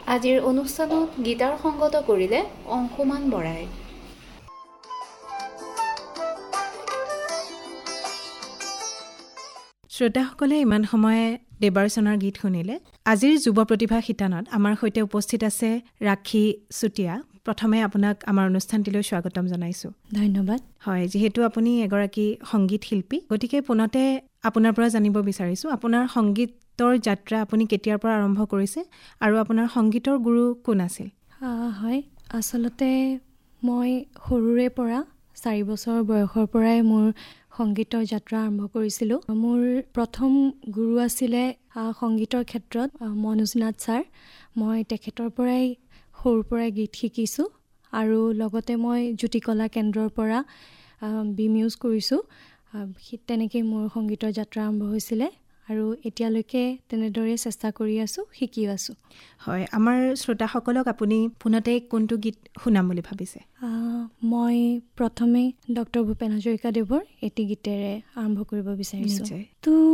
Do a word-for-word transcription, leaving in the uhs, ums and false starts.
আজিৰ অনুষ্ঠানত গীটাৰ সংগত কৰিলে অংশুমান বৰাই। শ্ৰোতাসকলে ইমান সময়ে দেৱাৰ্চনৰ গীত শুনিলে। আজিৰ যুৱ প্ৰতিভা শিতানত আমাৰ সৈতে উপস্থিত আছে ৰাখী চুতীয়া। প্ৰথমে আপোনাক আমাৰ অনুষ্ঠানটিলৈ স্বাগতম জনাইছোঁ। ধন্যবাদ। হয়, যিহেতু আপুনি এগৰাকী সংগীত শিল্পী, গতিকে পুনতে আপোনাৰ পৰা জানিব বিচাৰিছোঁ আপোনাৰ সংগীতৰ যাত্ৰা আপুনি কেতিয়াৰ পৰা আৰম্ভ কৰিছে আৰু আপোনাৰ সংগীতৰ গুৰু কোন আছিল? হয়, আচলতে মই সৰুৰে পৰা চাৰি বছৰ বয়সৰ পৰাই মোৰ সংগীতৰ যাত্ৰা আৰম্ভ কৰিছিলোঁ। মোৰ প্ৰথম গুৰু আছিলে সংগীতৰ ক্ষেত্ৰত মনোজ নাথ ছাৰ। মই তেখেতৰ পৰাই সৰুৰ পৰাই গীত শিকিছোঁ আৰু লগতে মই জ্যোতিকলা কেন্দ্ৰৰ পৰা বি মিউজ কৰিছোঁ। তেনেকেই মোৰ সংগীতৰ যাত্ৰা আৰম্ভ হৈছিলে আৰু এতিয়ালৈকে তেনেদৰে চেষ্টা কৰি আছোঁ, শিকিও আছোঁ। হয়, আমাৰ শ্ৰোতাসকলক আপুনি পোনতে কোনটো গীত শুনাম বুলি ভাবিছে? মই প্ৰথমে ডক্টৰ ভূপেন হাজৰিকাদেৱৰ এটি গীতেৰে আৰম্ভ কৰিব বিচাৰিছোঁ।